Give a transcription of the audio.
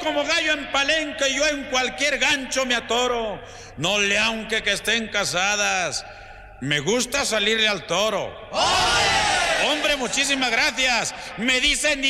como gallo en palenque, yo en cualquier gancho me atoro. No le aunque que estén casadas, me gusta salirle al toro. ¡Oye! Hombre, muchísimas gracias. Me dicen